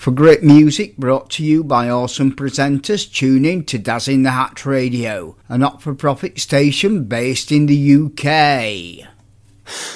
For great music brought to you by awesome presenters, tune in to Daz in the Hat Radio, a not-for-profit station based in the UK.